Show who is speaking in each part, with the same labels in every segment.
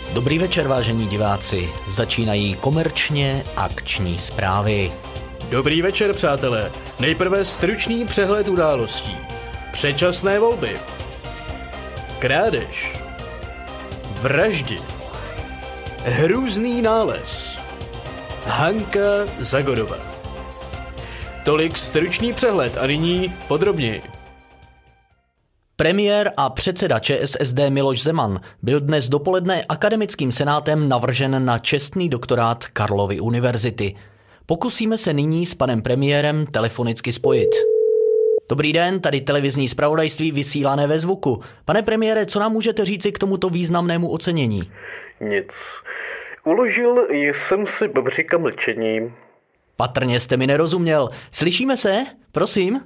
Speaker 1: Dobrý večer, vážení diváci. Začínají komerčně akční zprávy.
Speaker 2: Dobrý večer, přátelé. Nejprve stručný přehled událostí. Předčasné volby. Krádež. Vraždy. Hrůzný nález. Hanka Zagorová. Tolik stručný přehled a nyní podrobněji.
Speaker 1: Premiér a předseda ČSSD Miloš Zeman byl dnes dopoledne akademickým senátem navržen na čestný doktorát Karlovy univerzity. Pokusíme se nyní s panem premiérem telefonicky spojit. Dobrý den, tady televizní zpravodajství vysílané ve zvuku. Pane premiére, co nám můžete říci k tomuto významnému ocenění?
Speaker 2: Nic. Uložil jsem si bobříka mlčení.
Speaker 1: Patrně jste mi nerozuměl. Slyšíme se? Prosím?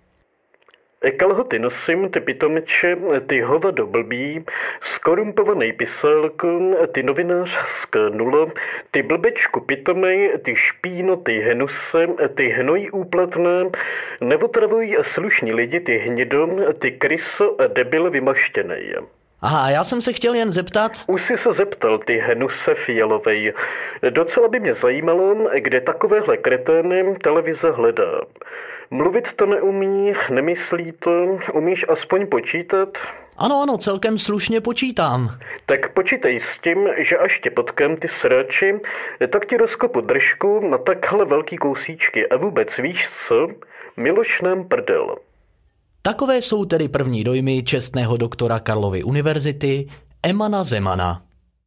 Speaker 2: Kalhoty nosím, ty pitomeče, ty hovado blbý, skorumpovaný pisálko, ty novinářské nulo, ty blbečku pitomej, ty špíno, ty hnuse, ty hnoj úplatné, neotravuj slušní lidi, ty hnido, ty kryso a debil vymaštěnej.
Speaker 1: Aha, já jsem se chtěl jen zeptat...
Speaker 2: Už jsi se zeptal, ty hnuse fialovej. Docela by mě zajímalo, kde takovéhle kretény televize hledá. Mluvit to neumí, nemyslí to, umíš aspoň počítat?
Speaker 1: Ano, celkem slušně počítám.
Speaker 2: Tak počítej s tím, že až tě potkám, ty sráči, tak ti rozkopu držku na takhle velký kousíčky a vůbec víš co? Miloš nám prdel.
Speaker 1: Takové jsou tedy první dojmy čestného doktora Karlovy univerzity Emana Zemana.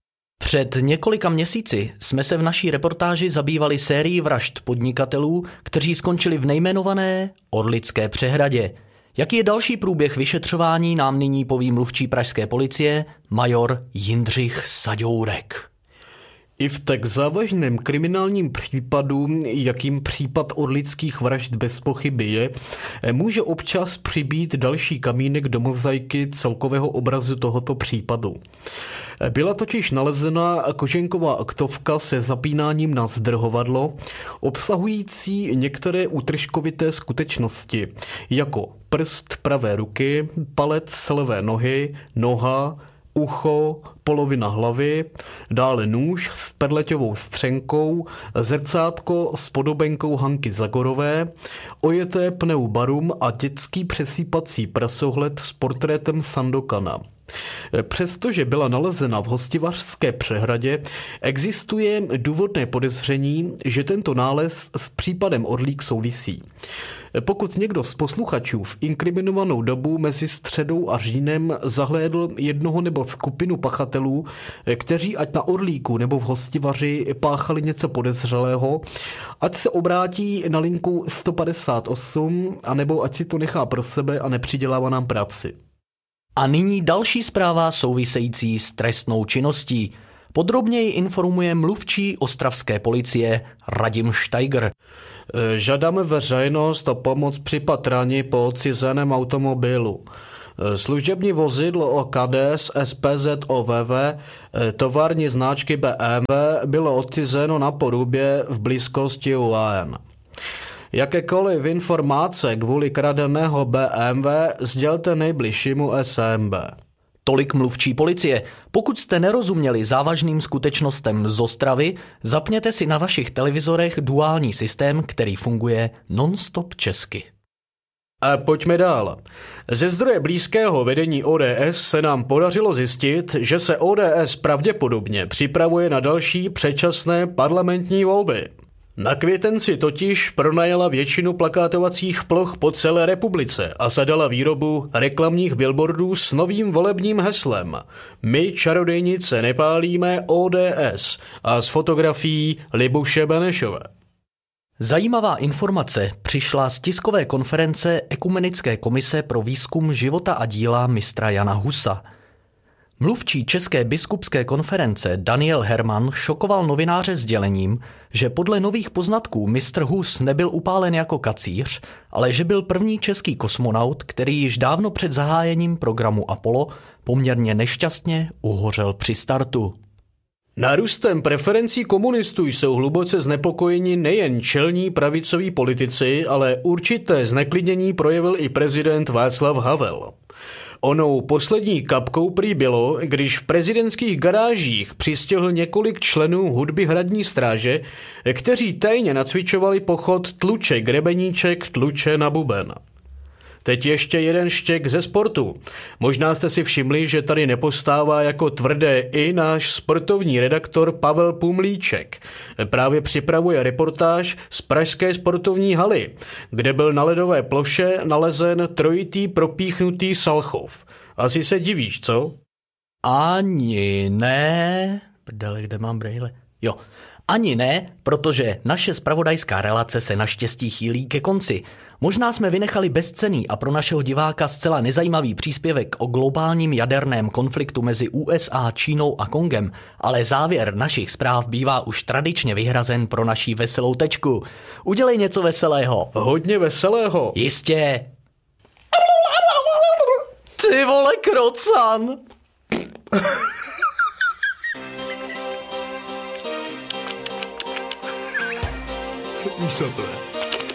Speaker 1: Před několika měsíci jsme se v naší reportáži zabývali sérií vražd podnikatelů, kteří skončili v nejmenované Orlické přehradě. Jaký je další průběh vyšetřování, nám nyní poví mluvčí pražské policie major Jindřich Saďourek.
Speaker 3: I v tak závažném kriminálním případu, jakým případ orlických vražd bez pochyby je, může občas přibýt další kamínek do mozaiky celkového obrazu tohoto případu. Byla totiž nalezena koženková aktovka se zapínáním na zdrhovadlo, obsahující některé útržkovité skutečnosti, jako prst pravé ruky, palec levé nohy, noha, ucho, polovina hlavy, dále nůž s perleťovou střenkou, zrcátko s podobenkou Hanky Zagorové, ojeté pneubarum a dětský přesýpací prasohled s portrétem Sandokana. Přestože byla nalezena v Hostivařské přehradě, existuje důvodné podezření, že tento nález s případem Orlík souvisí. Pokud někdo z posluchačů v inkriminovanou dobu mezi středou a říjnem zahlédl jednoho nebo skupinu pachatelů, kteří ať na Orlíku nebo v Hostivaři páchali něco podezřelého, ať se obrátí na linku 158, anebo ať si to nechá pro sebe a nepřidělává nám práci.
Speaker 1: A nyní další zpráva související s trestnou činností. Podrobněji informuje mluvčí ostravské policie Radim Steiger.
Speaker 3: Žádáme veřejnost o pomoc při patrání po odcizeném automobilu. Služební vozidlo OKDS SPZ OVV tovární značky BMW bylo odcizeno na Porubě v blízkosti UAN. Jakékoliv informace kvůli kradeného BMW sdělte nejbližšímu SMB.
Speaker 1: Tolik mluvčí policie. Pokud jste nerozuměli závažným skutečnostem z Ostravy, zapněte si na vašich televizorech duální systém, který funguje non-stop česky.
Speaker 2: A pojďme dál. Ze zdroje blízkého vedení ODS se nám podařilo zjistit, že se ODS pravděpodobně připravuje na další předčasné parlamentní volby. Na květenci totiž pronajala většinu plakátovacích ploch po celé republice a zadala výrobu reklamních billboardů s novým volebním heslem My čarodejnice nepálíme ODS a s fotografií Libuše Benešové.
Speaker 1: Zajímavá informace přišla z tiskové konference Ekumenické komise pro výzkum života a díla mistra Jana Husa. Mluvčí České biskupské konference Daniel Herman šokoval novináře sdělením, že podle nových poznatků mistr Hus nebyl upálen jako kacíř, ale že byl první český kosmonaut, který již dávno před zahájením programu Apollo poměrně nešťastně uhořel při startu.
Speaker 2: Nárůstem preferencí komunistů jsou hluboce znepokojeni nejen čelní pravicoví politici, ale určité zneklidnění projevil i prezident Václav Havel. Onou poslední kapkou prý bylo, když v prezidentských garážích přistihl několik členů hudby hradní stráže, kteří tajně nacvičovali pochod tluče grebeníček, tluče na buben. Teď ještě jeden štěk ze sportu. Možná jste si všimli, že tady nepostává jako tvrdé i náš sportovní redaktor Pavel Pumlíček. Právě připravuje reportáž z pražské sportovní haly, kde byl na ledové ploše nalezen trojitý propíchnutý Salchov. Asi se divíš, co?
Speaker 1: Ani ne. Prdele, kde mám brejle? Jo. Ani ne, protože naše zpravodajská relace se naštěstí chýlí ke konci. Možná jsme vynechali bezcenný a pro našeho diváka zcela nezajímavý příspěvek o globálním jaderném konfliktu mezi USA, Čínou a Kongem, ale závěr našich zpráv bývá už tradičně vyhrazen pro naší veselou tečku. Udělej něco veselého.
Speaker 2: Hodně veselého.
Speaker 1: Jistě. Ty vole, krocan.
Speaker 2: Už se to je.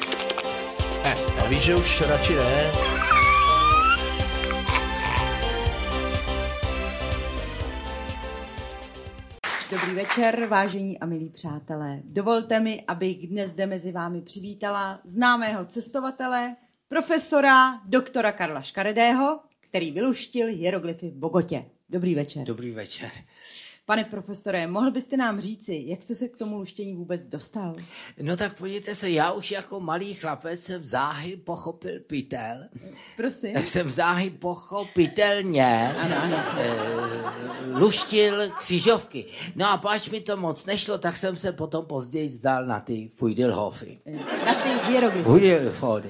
Speaker 1: A víš, že už radši ne.
Speaker 4: Dobrý večer, vážení a milí přátelé. Dovolte mi, abych dnes zde mezi vámi přivítala známého cestovatele, profesora doktora Karla Škaredého, který vyluštil hieroglyfy v Bogotě. Dobrý večer.
Speaker 5: Dobrý večer.
Speaker 4: Pane profesore, mohl byste nám říci, jak jste se k tomu luštění vůbec dostal?
Speaker 5: No tak podívejte se, já už jako malý chlapec jsem záhy pochopil pytel.
Speaker 4: Prosím.
Speaker 5: Tak jsem záhy pochopitelně
Speaker 4: Ano.
Speaker 5: luštil křižovky. No a páč mi to moc nešlo, tak jsem se potom později zdal na ty Fuidelhofy.
Speaker 4: Na ty hieroglyfy.
Speaker 5: Fuidelfody.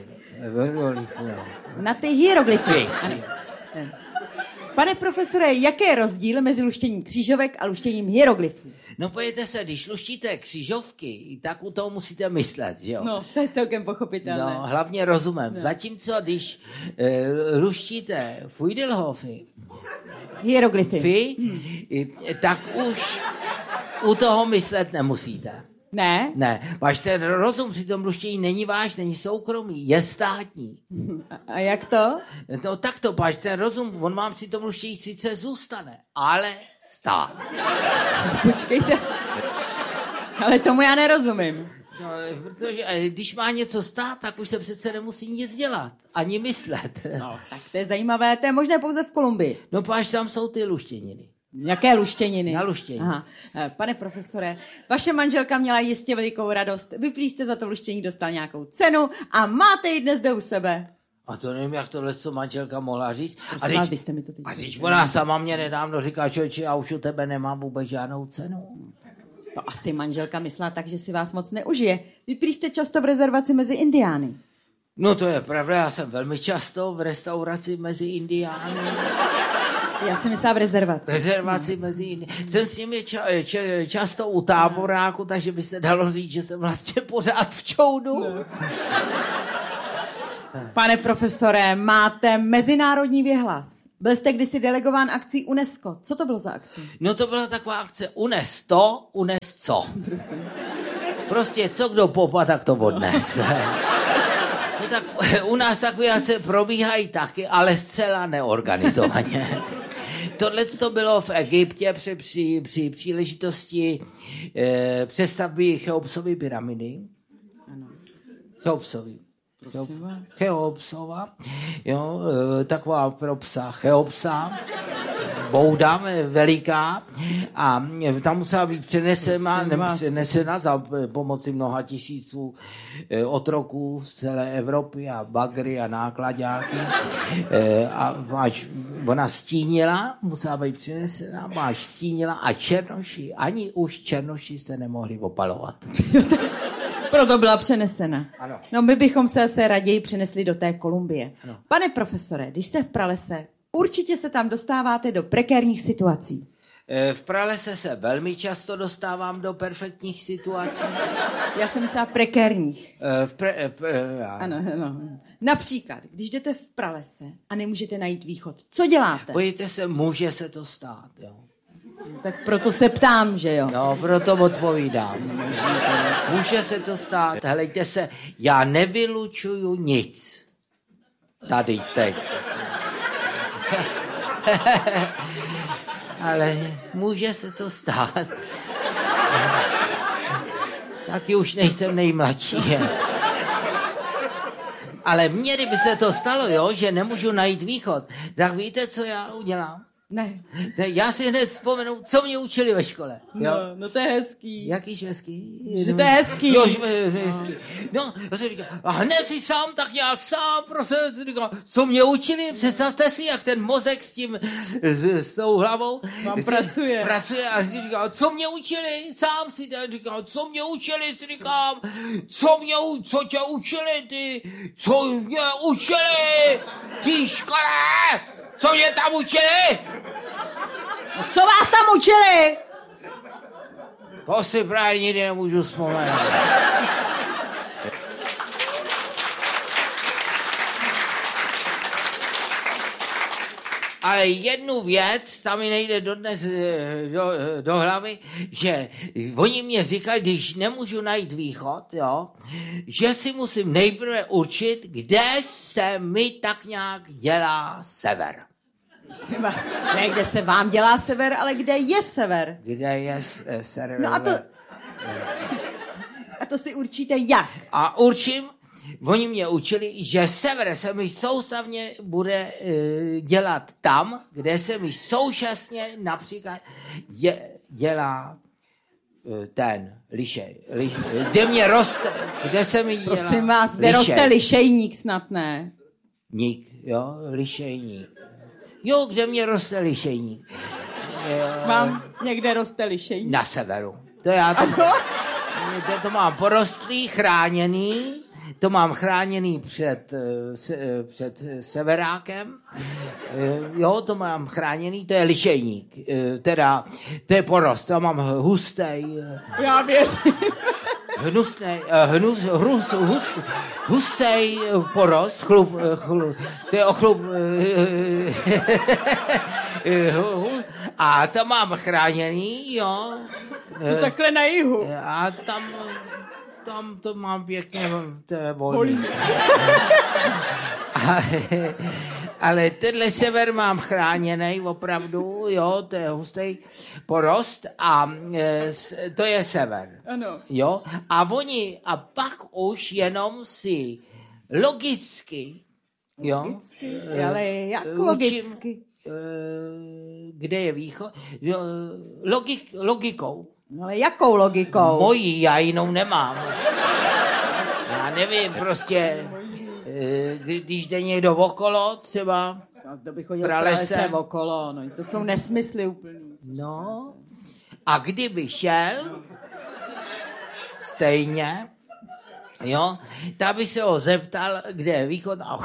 Speaker 4: Na ty hieroglyfy. Ano. Pane profesore, jaký je rozdíl mezi luštěním křížovek a luštěním hieroglyfů?
Speaker 5: No pojďte se, když luštíte křižovky, tak u toho musíte myslet, jo?
Speaker 4: No, to je celkem pochopitelné.
Speaker 5: No, hlavně rozumem. No. Zatímco, když luštíte Fuidelhofy,
Speaker 4: hieroglyfy,
Speaker 5: tak už u toho myslet nemusíte.
Speaker 4: Ne?
Speaker 5: Ne, váš ten rozum při tom luštění není váš, není soukromý, je státní.
Speaker 4: A jak to?
Speaker 5: No tak to, páč, ten rozum, on vám při tom luštění sice zůstane, ale stát.
Speaker 4: Počkejte, ale tomu já nerozumím.
Speaker 5: No, protože když má něco stát, tak už se přece nemusí nic dělat, ani myslet.
Speaker 4: No, tak to je zajímavé, to je možné pouze v Kolumbii.
Speaker 5: No páč, tam jsou ty luštěniny.
Speaker 4: Jaké luštěniny?
Speaker 5: Na luštění.
Speaker 4: Aha. Pane profesore, vaše manželka měla jistě velikou radost. Vy prý jste za to luštění dostal nějakou cenu a máte ji dnes zde u sebe.
Speaker 5: A to nevím, jak tohle co manželka mohla říct.
Speaker 4: A
Speaker 5: teď ona sama mě nedávno říká, člověče, já už u tebe nemám vůbec žádnou cenu.
Speaker 4: To asi manželka myslela tak, že si vás moc neužije. Vy prý jste často v rezervaci mezi Indiány.
Speaker 5: No to je pravda, já jsem velmi často v restauraci mezi Indiány.
Speaker 4: Já jsem myslela v rezervaci.
Speaker 5: Rezervaci mezi Indiány. Jsem s nimi často u táboráku, takže by se dalo říct, že jsem vlastně pořád v čoudu. No.
Speaker 4: Pane profesore, máte mezinárodní věhlas. Byl jste kdysi delegován akcí UNESCO. Co to bylo za akce?
Speaker 5: No to byla taková akce UNESCO, UNESCO. Prostě co kdo popa, tak to odnes. No tak u nás takové akce probíhají taky, ale zcela neorganizovaně. Tohle to bylo v Egyptě při příležitosti přestavby Cheopsovy pyramidy.
Speaker 4: Ano.
Speaker 5: Cheopsova, jo, taková pro psa Cheopsa, bouda veliká, a tam musela být přenesena za pomoci mnoha tisíců otroků z celé Evropy a bagry a nákladáky. A ona stínila, musela být přenesena, stínila a černoši, ani už černoši se nemohli opalovat.
Speaker 4: Proto byla přenesena.
Speaker 5: Ano.
Speaker 4: No my bychom se asi raději přenesli do té Kolumbie.
Speaker 5: Ano.
Speaker 4: Pane profesore, když jste v pralese, určitě se tam dostáváte do prekérních situací.
Speaker 5: V pralese se velmi často dostávám do perfektních situací.
Speaker 4: Já jsem myslela prekérních. Ano. Například, když jdete v pralese a nemůžete najít východ, co děláte?
Speaker 5: Pojďte se, může se to stát, jo.
Speaker 4: Tak proto se ptám, že jo.
Speaker 5: No, proto odpovídám. Může se to stát. Helejte se, já nevylučuju nic. Tady, teď. Ale může se to stát. Taky už nejsem nejmladší. Ale mně, kdyby se to stalo, jo, že nemůžu najít východ, tak víte, co já udělám?
Speaker 4: Ne.
Speaker 5: Já si hned vzpomenu, co mě učili ve škole. Jo?
Speaker 4: No to je hezký.
Speaker 5: Jakýž hezký?
Speaker 4: Že to je hezký.
Speaker 5: Jo, hezký. No, já jsem říkal, a hned si sám, tak nějak sám, prostě říkal, co mě učili, představte si, jak ten mozek s tím, s tou hlavou pracuje a říkal, co mě učili, sám si tak říkal, co mě učili, si říkám, co tě učili, ty, co mě učili, ty škole, co mě tam učili?
Speaker 4: Co vás tam učili?
Speaker 5: To si právě nikdy nemůžu vzpomenout. Ale jednu věc, tam mi nejde dodnes do hlavy, že oni mě říkají, když nemůžu najít východ, jo, že si musím nejprve určit, kde se mi tak nějak dělá sever.
Speaker 4: Ne, kde se vám dělá sever, ale kde je sever.
Speaker 5: Kde je sever?
Speaker 4: No a to si určíte jak?
Speaker 5: A určím, oni mě učili, že sever se mi soustavně bude dělat tam, kde se mi současně například dělá ten lišej. Kde mě roste, kde se mi dělá.
Speaker 4: Prosím vás, kde roste lišejník snad, ne?
Speaker 5: Ník, jo, lišejník. Jo, kde mě roste lišejník.
Speaker 4: Mám někde roste lišejník?
Speaker 5: Na severu. To mám porostlý, chráněný. To mám chráněný před severákem. Jo, to mám chráněný, to je lišejník. Teda, to je porost, to mám hustej.
Speaker 4: Já věřím.
Speaker 5: Hustej porost, to je ochlup, a to mám chráněný, jo.
Speaker 4: Co takhle na jihu?
Speaker 5: A tam to mám pěkně, to je volný. Ale tenhle sever mám chráněný opravdu, jo, to je hustý porost a to je sever.
Speaker 4: Ano.
Speaker 5: Jo, a pak už jenom si logicky, jo.
Speaker 4: Logicky? Ale jak logicky?
Speaker 5: Kde je východ? Logikou.
Speaker 4: No ale jakou logikou?
Speaker 5: Mojí, já jinou nemám. Já nevím, prostě, když jde někdo okolo, třeba
Speaker 4: kdo by chodil pralese okolo, no to jsou nesmysly úplný.
Speaker 5: No, a kdyby šel stejně, jo, tak by se ho zeptal, kde je východ a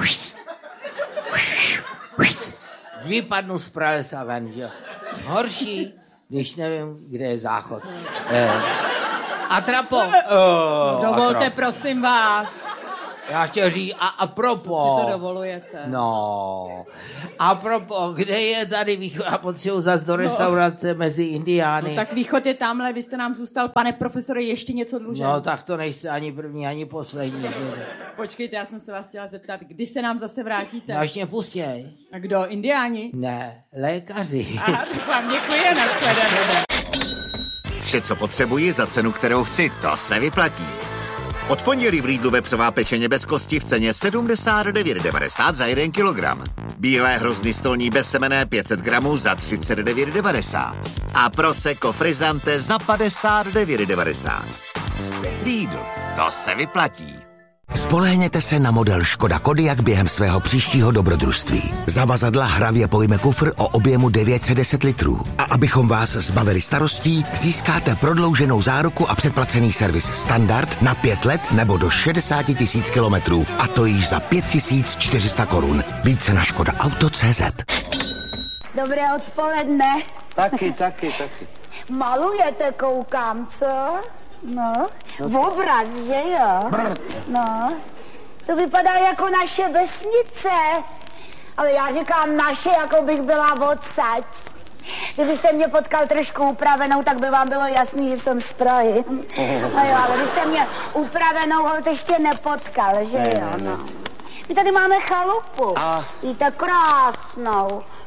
Speaker 5: vypadnu z pralesa ven, že? Horší, když nevím, kde je záchod. Atrapo.
Speaker 4: Dovolte, prosím vás.
Speaker 5: Já chtěl říct, a propos.
Speaker 4: Si to dovolujete.
Speaker 5: No. A propos, kde je tady východ? A potřebuji zase do restaurace mezi Indiány.
Speaker 4: No tak východ je tamhle, vy jste nám zůstal, pane profesore, ještě něco dlužen.
Speaker 5: No tak to nejste ani první, ani poslední.
Speaker 4: Počkejte, já jsem se vás chtěla zeptat, kdy se nám zase vrátíte?
Speaker 5: No až mě pustěj.
Speaker 4: A kdo, Indiáni?
Speaker 5: Ne, lékaři.
Speaker 4: Aha, tak vám děkuji, nashledanou.
Speaker 6: Vše, co potřebuji za cenu, kterou chci, to se vyplatí. Od pondělí v Lidlu vepřová pečeně bez kosti v ceně 79,90 za 1 kilogram. Bílé hrozny stolní bezsemenné 500 gramů za 39,90. A prosecco frizzante za 59,90. Lidl, to se vyplatí.
Speaker 7: Spolehněte se na model Škoda Kodiaq během svého příštího dobrodružství. Zavazadla hravě pojme kufr o objemu 910 litrů. A abychom vás zbavili starostí, získáte prodlouženou záruku a předplacený servis standard na 5 let nebo do 60 000 kilometrů. A to již za 5 400 korun. Více na škodaauto.cz.
Speaker 8: Dobré odpoledne.
Speaker 5: Taky.
Speaker 8: Malujete, koukám, co? No, obraz, že jo? No, to vypadá jako naše vesnice. Ale já říkám naše, jako bych byla odsaď. Kdybyste mě potkal trošku upravenou, tak by vám bylo jasný, že jsem z Prahy. No jo, ale když jste mě upravenou holt ještě nepotkal, že jo? No. My tady máme chalupu. Víte, krásnou.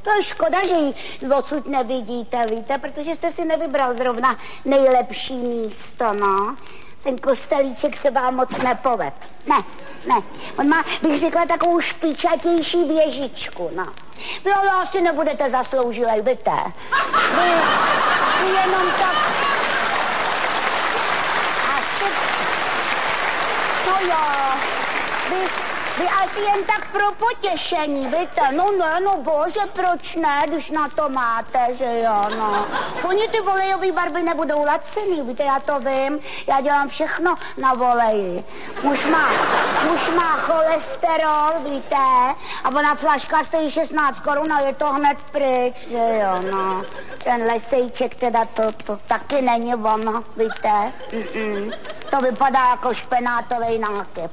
Speaker 8: To je škoda, že ji odsud nevidíte, víte, protože jste si nevybral zrovna nejlepší místo, no. Ten kostelíček se vám moc nepoved. Ne. On má, bych řekla, takovou špičatější věžičku, no. Vy ale asi nebudete zasloužilej, víte. Vy jenom tak... Asi... No jo, vy asi jen tak pro potěšení, víte, no bože, proč ne, když na to máte, že jo, no. Oni ty volejové barvy nebudou lacený, víte, já to vím, já dělám všechno na voleji. Muž má cholesterol, víte, a ona flaška stojí 16 korun a je to hned pryč, že jo, no. Ten lesejček teda to taky není ono, víte, To vypadá jako špenátový nákyp.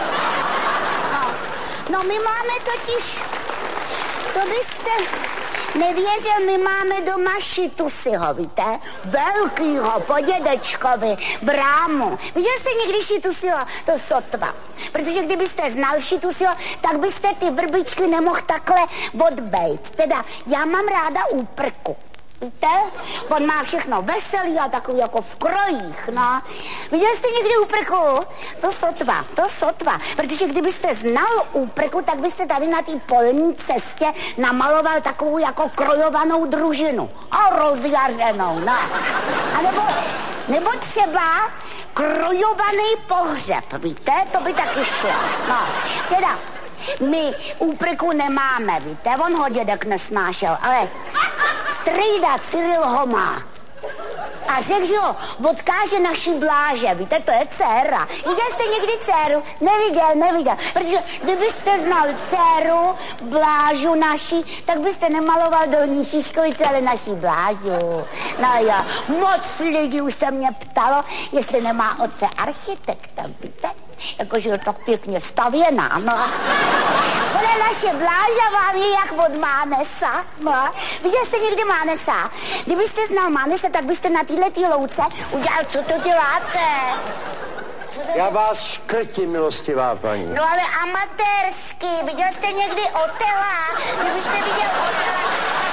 Speaker 8: No my máme totiž, to byste nevěřil, my máme doma Šitusiho, víte? Velkýho, po dědečkovi, brámu. Viděl jste někdy Šitusiho? To sotva. Protože kdybyste znal Šitusiho, tak byste ty vrbičky nemohl takhle odbejt. Teda já mám ráda úprku. Víte? On má všechno veselý a takový jako v krojích, no. Viděli jste někdy úprku? To sotva. Protože kdybyste znal úprku, tak byste tady na té polní cestě namaloval takovou jako krojovanou družinu. A rozjařenou, no. A nebo třeba krojovaný pohřeb, víte? To by taky šlo, no. Teda, my úprku nemáme, víte? On ho dědek nesnášel, ale strejda Cyril ho má. A řekl, že ho odkáže naší Bláže, víte, to je dcéra. Viděl jste někdy dceru? Neviděl. Protože kdybyste znal dceru, Blážu naší, tak byste nemaloval Dolní Šiškovice, ale naší Blážu. No jo, moc lidí už se mě ptalo, jestli nemá otce architekta, víte? Jakože je tak pěkně stavěná, no. Ale naše Bláža vám je jak od Mánesa, no. Viděl jste někdy Mánesa? Kdybyste znal Mánesa, tak byste na této louce udělal, co to děláte?
Speaker 9: Já vás škrtím, milostivá paní.
Speaker 8: No ale amatérsky, viděl jste někdy Otela? Kdybyste viděl Otela...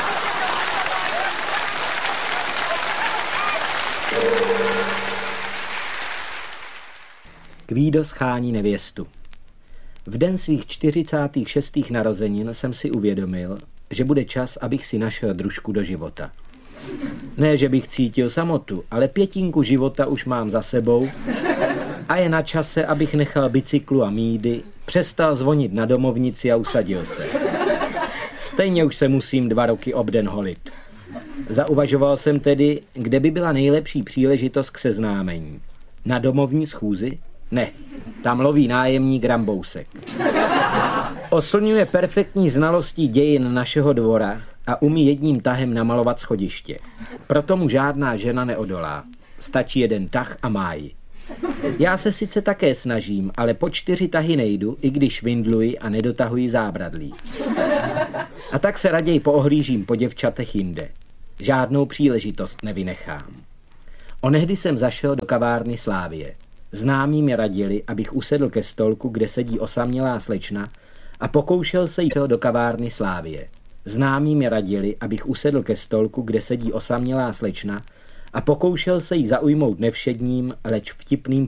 Speaker 10: Kvído schání nevěstu. V den svých 46. narozenin jsem si uvědomil, že bude čas, abych si našel družku do života. Ne, že bych cítil samotu, ale 5 života už mám za sebou a je na čase, abych nechal bicyklu a mídy, přestal zvonit na domovnici a usadil se. Stejně už se musím 2 roky obden holit. Zauvažoval jsem tedy, kde by byla nejlepší příležitost k seznámení. Na domovní schůzi? Ne, tam loví nájemník Rambousek. Oslňuje perfektní znalostí dějin našeho dvora a umí jedním tahem namalovat schodiště. Proto mu žádná žena neodolá. Stačí jeden tah a má ji. Já se sice také snažím, ale po 4 tahy nejdu, i když vindluji a nedotahuji zábradlí. A tak se raději poohlížím po děvčatech jinde. Žádnou příležitost nevynechám. Onehdy jsem zašel do kavárny Slávie. Známí mi radili, abych usedl ke stolku, kde sedí osamělá slečna, a pokoušel se jít do kavárny Slávie. Známí mi radili, abych usedl ke stolku, kde sedí osamělá slečna, a pokoušel se jí zaujmout nevšedním, leč vtipným